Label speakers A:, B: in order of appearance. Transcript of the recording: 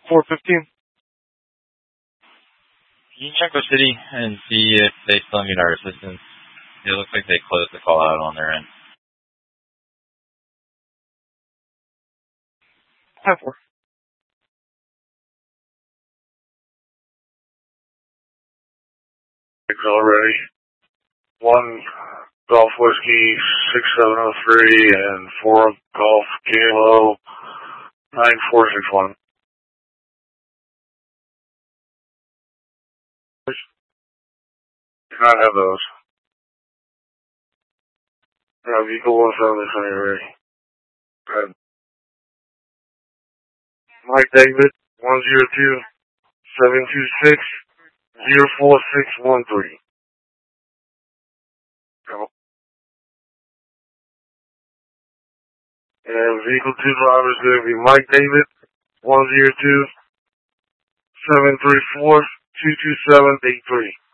A: 415.
B: Can you check the city and see if they still need our assistance? It looks like they closed the call out on their end.
A: 10-4.
C: Already. 1 Golf Whiskey 6703 and 4 Golf Kilo 9461. Do not have those. Vehicle 17 ready. Go ahead. Mike David 102 726 04613. And vehicle 2 driver is going to be Mike David 102 734 22783.